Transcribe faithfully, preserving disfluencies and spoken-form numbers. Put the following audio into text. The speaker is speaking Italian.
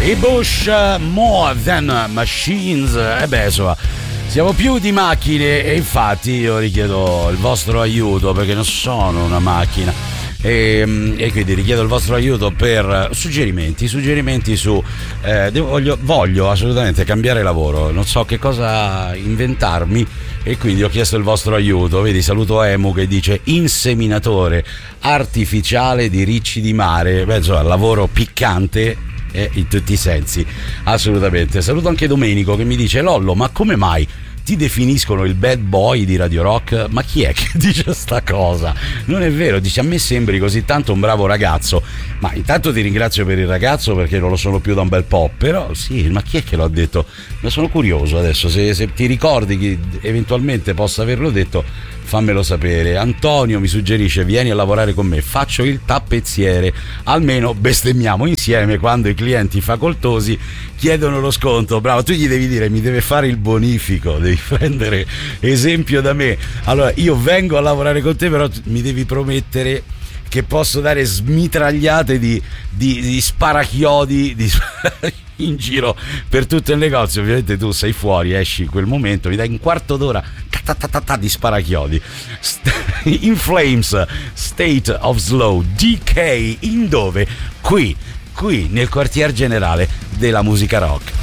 I Bush, More Than Machines. E eh beh, insomma, siamo più di macchine e infatti io richiedo il vostro aiuto perché non sono una macchina. E, e quindi richiedo il vostro aiuto per suggerimenti suggerimenti su eh, devo, voglio, voglio assolutamente cambiare lavoro, non so che cosa inventarmi e quindi ho chiesto il vostro aiuto. Vedi, saluto Emu che dice inseminatore artificiale di ricci di mare. Beh, insomma, lavoro piccante eh, in tutti i sensi, assolutamente. Saluto anche Domenico che mi dice: Lollo, ma come mai ti definiscono il bad boy di Radio Rock? Ma chi è che dice sta cosa? Non è vero, dice: a me sembri così tanto un bravo ragazzo. Ma intanto ti ringrazio per il ragazzo perché non lo sono più da un bel po', però sì, ma chi è che l'ha detto? Ma sono curioso adesso, se, se ti ricordi che eventualmente possa averlo detto, fammelo sapere. Antonio mi suggerisce: vieni a lavorare con me, faccio il tappezziere, almeno bestemmiamo insieme quando i clienti facoltosi chiedono lo sconto. Bravo, tu gli devi dire: mi deve fare il bonifico, devi prendere esempio da me. Allora io vengo a lavorare con te, però mi devi promettere che posso dare smitragliate di, di, di sparachiodi di in giro per tutto il negozio. Ovviamente tu sei fuori, esci in quel momento, mi dai un quarto d'ora di sparachiodi. In Flames, State of Slow, D K, in dove? Qui, qui nel quartier generale della musica rock.